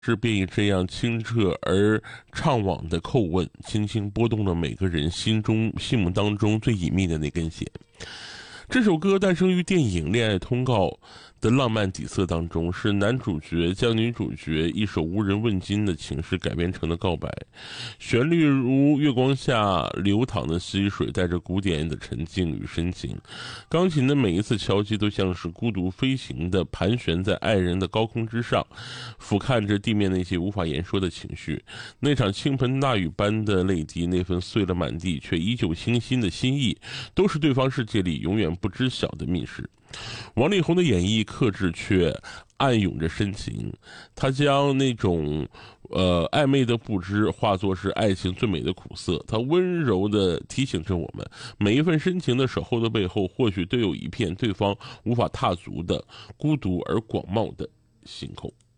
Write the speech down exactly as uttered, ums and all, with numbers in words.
是便以这样清澈而怅惘的叩问，轻轻拨动了每个人心中、心目当中最隐秘的那根弦。这首歌诞生于电影《恋爱通告》的浪漫底色当中，是男主角将女主角一首无人问津的情诗改编成的告白。旋律如月光下流淌的溪水，带着古典的沉静与深情。钢琴的每一次敲击都像是孤独飞行的盘旋在爱人的高空之上，俯瞰着地面那些无法言说的情绪。那场倾盆大雨般的泪滴，那份碎了满地却依旧清新的心意，都是对方世界里永远不知晓的密室。王力宏的演绎克制却暗涌着深情，他将那种呃暧昧的不知化作是爱情最美的苦涩。他温柔地提醒着我们，每一份深情的守候的背后，或许都有一片对方无法踏足的孤独而广袤的星空。